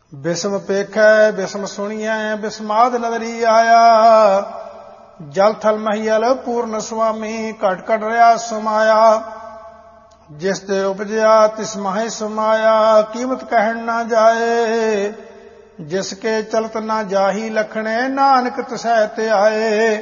ਬਿਸਮ ਪੇਖੈ ਬਿਸਮ ਸੁਣੀਐ ਬਿਸਮਾਦ ਨਦਰੀ ਆਇਆ। ਜਲ ਥਲ ਮਹੀਲ ਪੂਰਨ ਸੁਆਮੀ ਘਟ ਘਟ ਰਿਹਾ ਸਮਾਇਆ। ਜਿਸ ਤੇ ਉਪਜਿਆ ਤਿਸ ਮਾਹੇ ਸਮਾਇਆ ਕੀਮਤ ਕਹਿਣ ਨਾ ਜਾਏ। ਜਿਸ ਕੇ ਚਲਤ ਨਾ ਜਾਹੀ ਲਖਣੇ ਨਾਨਕ ਤਿਸੈ ਤੇ ਆਏ।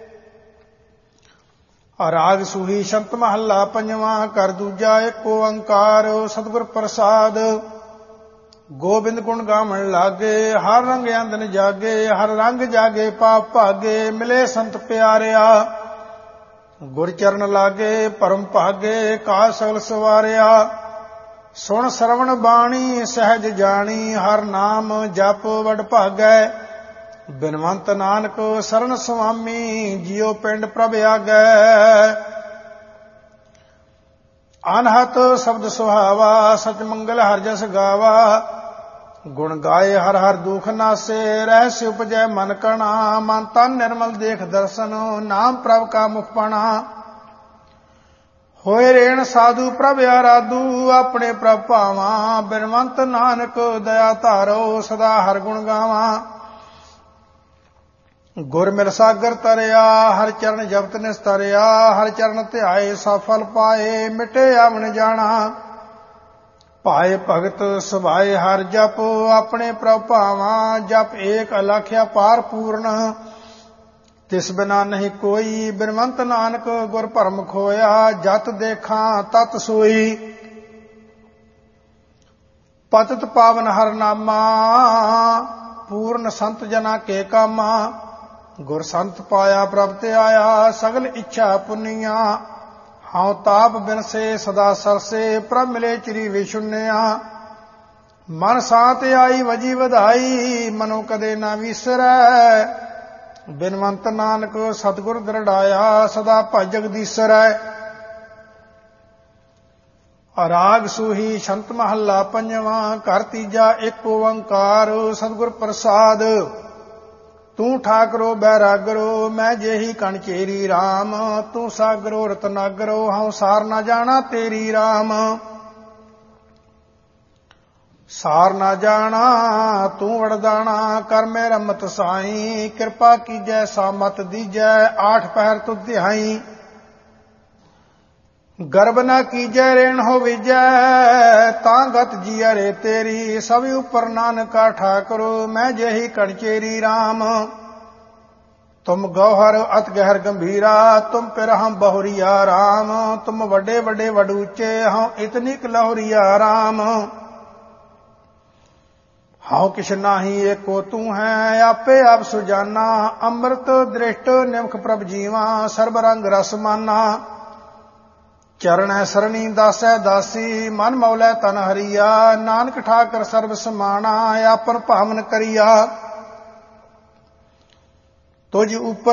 ਰਾਗ ਸੂਹੀ ਸ਼ੰਤ ਮਹੱਲਾ ਪੰਜਵਾਂ ਕਰ ਦੂਜਾ ਏਕ ਓੰਕਾਰ ਸਤਿਗੁਰ ਪ੍ਰਸਾਦ। ਗੋਬਿੰਦ ਗੁਣ ਗਾਵਣ ਲਾਗੇ ਹਰ ਰੰਗ ਅੰਦਨ ਜਾਗੇ। ਹਰ ਰੰਗ ਜਾਗੇ ਪਾਪ ਭਾਗੇ ਮਿਲੇ ਸੰਤ ਪਿਆਰਿਆ। ਗੁਰ ਚਰਨ ਲਾਗੇ ਪਰਮ ਭਾਗੇ ਕਾਜ ਸਗਲ ਸਵਾਰਿਆ। ਸੁਣ ਸਰਵਣ ਬਾਣੀ ਸਹਿਜ ਜਾਣੀ ਹਰ ਨਾਮ ਜਪ ਵਡ ਭਾਗੈ। ਬਿਨਵੰਤ ਨਾਨਕ ਸਰਨ ਸੁਆਮੀ ਜਿਉ ਪਿੰਡ ਪ੍ਰਭ ਆਗੈ। ਅਨਹਤ ਸ਼ਬਦ ਸੁਹਾਵਾ ਸਚ ਮੰਗਲ ਹਰਿ ਜਸ ਗਾਵਾ। ਗੁਣ ਗਾਏ ਹਰ ਹਰ ਦੁਖ ਨਾਸੇ ਰਹਿ ਉਪਜੈ ਮਨ ਕਣਾ। ਮਨ ਤਨ ਨਿਰਮਲ ਦੇਖ ਦਰਸ਼ਨ ਨਾਮ ਪ੍ਰਭ ਕਾ ਮੁਖ ਪਣਾ। ਹੋਏ ਰੇਣ ਸਾਧੂ ਪ੍ਰਭ ਆਰਾਧੂ ਆਪਣੇ ਪ੍ਰਭ ਭਾਵਾਂ। ਬਿਨਵੰਤ ਨਾਨਕ ਦਇਆ ਧਾਰੋ ਸਦਾ ਹਰ ਗੁਣ ਗਾਵਾਂ। ਗੁਰ ਮਿਲ ਸਾਗਰ ਤਰਿਆ ਹਰ ਚਰਨ ਜਪਤ ਨਿਸਤਰਿਆ। ਹਰ ਚਰਨ ਧਿਆਏ ਸਫਲ ਪਾਏ ਮਿਟੇ ਆਵਣ ਜਾਣਾ। ਭਾਏ ਭਗਤ ਸੁਭਾਏ ਹਰ ਜਪ ਆਪਣੇ ਪ੍ਰਭ ਭਾਵਾਂ। ਜਪ ਏਕ ਅਲਖਿਆ ਪਾਰ ਪੂਰਨ ਤਿਸ ਬਿਨਾ ਨਹੀਂ ਕੋਈ। ਬਿਨਵੰਤ ਨਾਨਕ ਗੁਰ ਭਰਮ ਖੋਇਆ ਜਤ ਦੇਖਾਂ ਤਤ ਸੋਈ। ਪਤਿਤ ਪਾਵਨ ਹਰ ਨਾਮਾ ਪੂਰਨ ਸੰਤ ਜਨਾ ਕੇ ਕਾਮਾ। ਗੁਰ ਸੰਤ ਪਾਇਆ ਪ੍ਰਭ ਤੇ ਆਇਆ ਸਗਲ ਇੱਛਾ ਪੁੰਨੀਆਂ। ਹਉ ਤਾਪ ਬਿਨਸੇ ਸਦਾ ਸਰਸੇ ਪ੍ਰਭ ਮਿਲੇ ਚਿਰੀ ਵਿਸ਼ੁੰਨਿਆ। ਮਨ ਸਾਤ ਆਈ ਵਜੀ ਵਧਾਈ ਮਨੋ ਕਦੇ ਨਾ ਵਿਸਰੈ। ਬਿਨਵੰਤ ਨਾਨਕ ਸਤਿਗੁਰ ਦ੍ਰਿੜਾਇਆ ਸਦਾ ਭਜ ਜਗਦੀਸ਼ਰੈ। ਰਾਗ ਸੂਹੀ ਸ਼ੰਤ ਮਹੱਲਾ ਪੰਜਵਾਂ ਘਰ ਤੀਜਾ ਏਕ ਓੰਕਾਰ ਸਤਿਗੁਰ ਪ੍ਰਸਾਦ। ਤੂੰ ਠਾਕਰੋ ਬੈਰਾਗਰੋ ਮੈਂ ਜਿਹੀ ਕਣ ਚੇਰੀ ਰਾਮ। ਤੂੰ ਸਾਗਰੋ ਰਤਨਾਗਰੋ ਹਉ ਸਾਰ ਨਾ ਜਾਣਾ ਤੇਰੀ ਰਾਮ। ਸਾਰ ਨਾ ਜਾਣਾ ਤੂੰ ਵਰਦਾਣਾ ਕਰ ਮੇ ਰਮਤ ਸਾਈ। ਕਿਰਪਾ ਕੀਜੈ ਸਾਮਤ ਦੀਜੈ ਆਠ ਪਹਿਰ ਤੁਧ ਧਿਆਈ। ਗਰਬ ਨਾ ਕੀਜੈ ਰੇਣ ਹੋ ਵਿਜੈ ਤਾਂ ਗਤ ਜੀਆ ਰੇ ਤੇਰੀ। ਸਭ ਉਪਰ ਨਾਨਕਾ ਠਾਕਰੋ ਮੈਂ ਜਿਹੀ ਕਣ ਚੇਰੀ ਰਾਮ। ਤੁਮ ਗੌਹਰ ਅਤ ਗਹਿਰ ਗੰਭੀਰਾ ਤੁਮ ਪਿਰ ਹਮ ਬਹੁਰੀਆ ਰਾਮ। ਤੁਮ ਵੱਡੇ ਵੱਡੇ ਵਡ ਉੱਚੇ ਹਉ ਇਤਨਿਕ ਲਹੁਰੀਆ ਰਾਮ। ਹਉ ਕਿਛ ਨਾਹੀ ਏਕੋ ਤੂੰ ਹੈ ਆਪੇ ਆਪ ਸੁਜਾਨਾ। ਅੰਮ੍ਰਿਤ ਦ੍ਰਿਸ਼ਟ ਨਿਮਖ ਪ੍ਰਭ ਜੀਵਾ ਸਰਬ ਰੰਗ ਰਸ ਮਾਨਾ। ਚਰਣੈ ਸਰਣੀ ਦਾਸੈ ਦਾਸੀ ਮਨ ਮੌਲੈ ਤਨ ਹਰੀਆ। ਨਾਨਕ ਠਾਕਰ ਸਰਬ ਸਮਾਣਾ ਆਪਨ ਭਾਵਨ ਕਰੀਆ। ਤੁਝ ਉਪਰ